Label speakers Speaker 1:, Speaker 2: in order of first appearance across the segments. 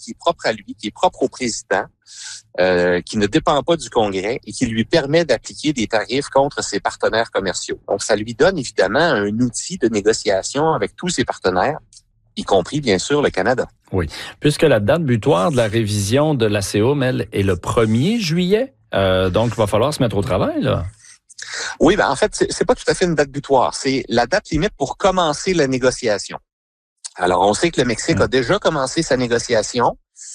Speaker 1: qui est propre à lui, qui est propre au président, qui ne dépend pas du Congrès et qui lui permet d'appliquer des tarifs contre ses partenaires commerciaux. Donc, ça lui donne évidemment un outil de négociation avec tous ses partenaires, y compris, bien sûr, le Canada.
Speaker 2: Oui, puisque la date butoir de la révision de l'ACOM, elle, est le 1er juillet, donc il va falloir se mettre au travail, là.
Speaker 1: Oui, en fait, c'est pas tout à fait une date butoir. C'est la date limite pour commencer la négociation. Alors, on sait que le Mexique a déjà commencé sa négociation.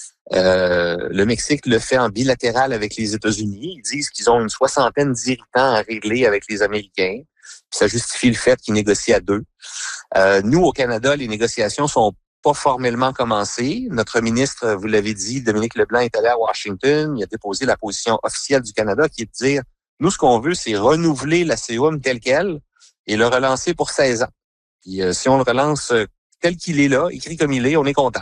Speaker 1: Le Mexique le fait en bilatéral avec les États-Unis. Ils disent qu'ils ont une 60aine d'irritants à régler avec les Américains. Puis ça justifie le fait qu'ils négocient à deux. Nous, au Canada, les négociations sont pas formellement commencées. Notre ministre, vous l'avez dit, Dominique Leblanc, est allé à Washington. Il a déposé la position officielle du Canada qui est de dire, nous, ce qu'on veut, c'est renouveler l'ACOM tel quel et le relancer pour 16 ans. Puis si on le relance tel qu'il est là, écrit comme il est, on est content.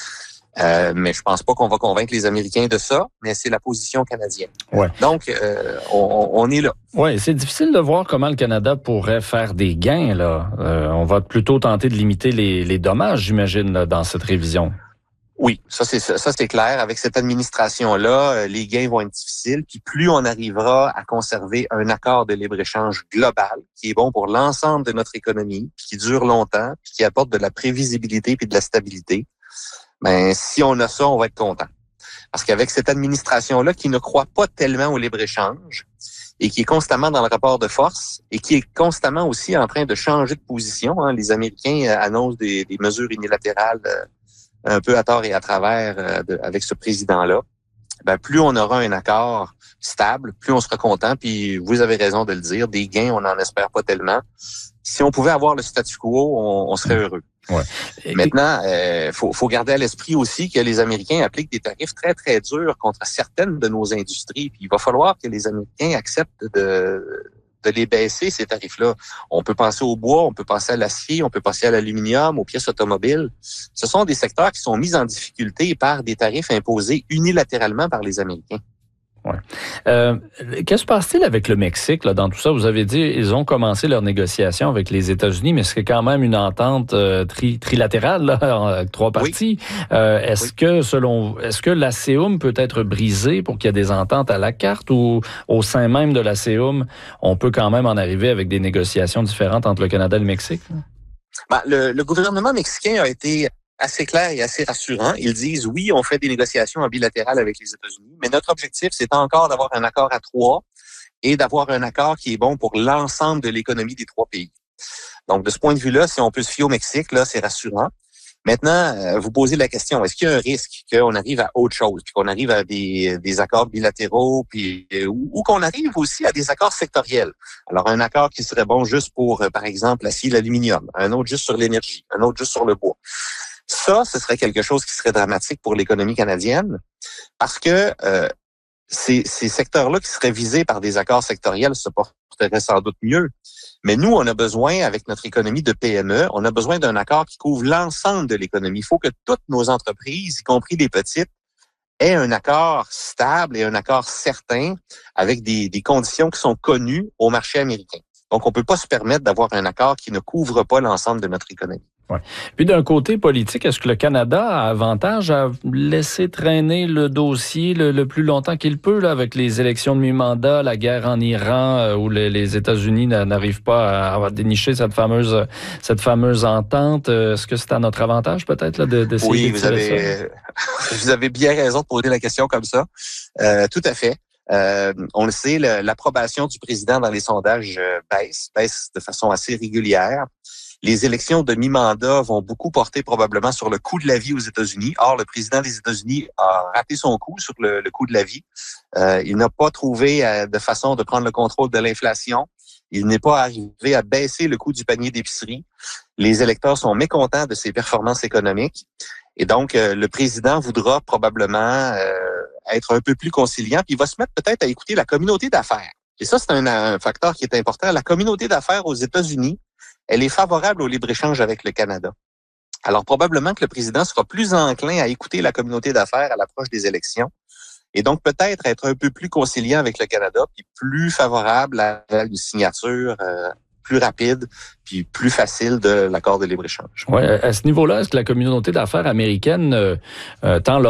Speaker 1: Mais je pense pas qu'on va convaincre les Américains de ça, mais c'est la position canadienne.
Speaker 2: Ouais.
Speaker 1: Donc, on est là.
Speaker 2: Oui, c'est difficile de voir comment le Canada pourrait faire des gains, là. On va plutôt tenter de limiter les dommages, j'imagine, là, dans cette révision.
Speaker 1: Oui, ça c'est clair. Avec cette administration-là, les gains vont être difficiles. Puis plus on arrivera à conserver un accord de libre-échange global qui est bon pour l'ensemble de notre économie, puis qui dure longtemps, puis qui apporte de la prévisibilité puis de la stabilité, ben si on a ça, on va être content. Parce qu'avec cette administration-là qui ne croit pas tellement au libre-échange et qui est constamment dans le rapport de force et qui est constamment aussi en train de changer de position, hein, les Américains annoncent des mesures unilatérales un peu à tort et à travers avec ce président-là, ben plus on aura un accord stable, plus on sera content. Puis vous avez raison de le dire, des gains, on n'en espère pas tellement. Si on pouvait avoir le statu quo, on serait heureux.
Speaker 2: Ouais.
Speaker 1: Maintenant, faut garder à l'esprit aussi que les Américains appliquent des tarifs très, très durs contre certaines de nos industries. Puis il va falloir que les Américains acceptent de les baisser, ces tarifs-là. On peut penser au bois, on peut penser à l'acier, on peut penser à l'aluminium, aux pièces automobiles. Ce sont des secteurs qui sont mis en difficulté par des tarifs imposés unilatéralement par les Américains.
Speaker 2: Ouais. Qu'est-ce qui se passe-t-il avec le Mexique là, dans tout ça? Vous avez dit ils ont commencé leurs négociations avec les États-Unis, mais c'est quand même une entente trilatérale là, avec trois parties. Oui. Est-ce que l'ACOM peut être brisée pour qu'il y ait des ententes à la carte ou au sein même de l'ACOM, on peut quand même en arriver avec des négociations différentes entre le Canada et le Mexique?
Speaker 1: Ben, le gouvernement mexicain a été assez clair et assez rassurant. Ils disent, oui, on fait des négociations en bilatéral avec les États-Unis, mais notre objectif, c'est encore d'avoir un accord à trois et d'avoir un accord qui est bon pour l'ensemble de l'économie des trois pays. Donc, de ce point de vue-là, si on peut se fier au Mexique, là, c'est rassurant. Maintenant, vous posez la question, est-ce qu'il y a un risque qu'on arrive à autre chose, puis qu'on arrive à des accords bilatéraux, puis ou qu'on arrive aussi à des accords sectoriels? Alors, un accord qui serait bon juste pour, par exemple, l'acier et l'aluminium, un autre juste sur l'énergie, un autre juste sur le bois. Ça, ce serait quelque chose qui serait dramatique pour l'économie canadienne parce que ces secteurs-là qui seraient visés par des accords sectoriels se porteraient sans doute mieux. Mais nous, on a besoin, avec notre économie de PME, on a besoin d'un accord qui couvre l'ensemble de l'économie. Il faut que toutes nos entreprises, y compris les petites, aient un accord stable et un accord certain avec des conditions qui sont connues au marché américain. Donc, on peut pas se permettre d'avoir un accord qui ne couvre pas l'ensemble de notre économie.
Speaker 2: Ouais. Puis d'un côté politique, est-ce que le Canada a avantage à laisser traîner le dossier le plus longtemps qu'il peut là, avec les élections de mi-mandat, la guerre en Iran, où les États-Unis n'arrivent pas à dénicher cette fameuse entente? Est-ce que c'est à notre avantage peut-être là, d'essayer de tirer ça?
Speaker 1: Vous avez bien raison de poser la question comme ça. Tout à fait. On le sait, l'approbation du président dans les sondages baisse de façon assez régulière. Les élections de mi-mandat vont beaucoup porter probablement sur le coût de la vie aux États-Unis. Or, le président des États-Unis a raté son coup sur le coût de la vie. Il n'a pas trouvé de façon de prendre le contrôle de l'inflation. Il n'est pas arrivé à baisser le coût du panier d'épicerie. Les électeurs sont mécontents de ses performances économiques. Et donc, le président voudra probablement être un peu plus conciliant. Puis il va se mettre peut-être à écouter la communauté d'affaires. Et ça, c'est un facteur qui est important. La communauté d'affaires aux États-Unis, elle est favorable au libre-échange avec le Canada. Alors, probablement que le président sera plus enclin à écouter la communauté d'affaires à l'approche des élections et donc peut-être être un peu plus conciliant avec le Canada puis plus favorable à une signature plus rapide puis plus facile de l'accord de libre-échange.
Speaker 2: Ouais, à ce niveau-là, est-ce que la communauté d'affaires américaine tend